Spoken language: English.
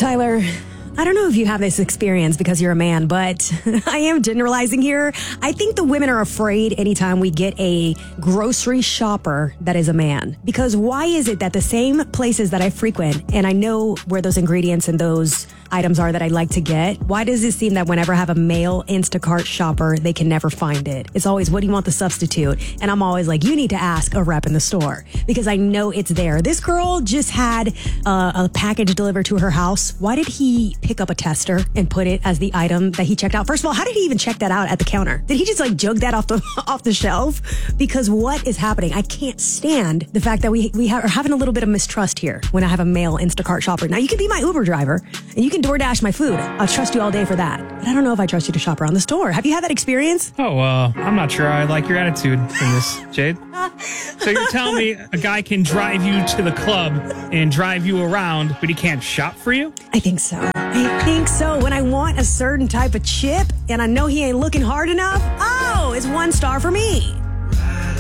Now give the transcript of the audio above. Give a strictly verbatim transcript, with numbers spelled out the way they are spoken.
Tyler, I don't know if you have this experience because you're a man, but I am generalizing here. I think the women are afraid anytime we get a grocery shopper that is a man. Because why is it that the same places that I frequent, and I know where those ingredients and those items are that I like to get, why does it seem that whenever I have a male Instacart shopper, they can never find it? It's always, what do you want the substitute? And I'm always like, you need to ask a rep in the store because I know it's there. This girl just had uh, a package delivered to her house. Why did he pick up a tester and put it as the item that he checked out? First of all, how did he even check that out at the counter? Did he just like jug that off the off the shelf? Because what is happening? I can't stand the fact that we we ha- are having a little bit of mistrust here when I have a male Instacart shopper. Now, you can be my Uber driver and you can DoorDash my food. I'll trust you all day for that. But I don't know if I trust you to shop around the store. Have you had that experience? Oh, uh, I'm not sure I like your attitude in this, Jade. So you're telling me a guy can drive you to the club and drive you around, but he can't shop for you? I think so. I think so. When I want a certain type of chip and I know he ain't looking hard enough, oh, it's one star for me.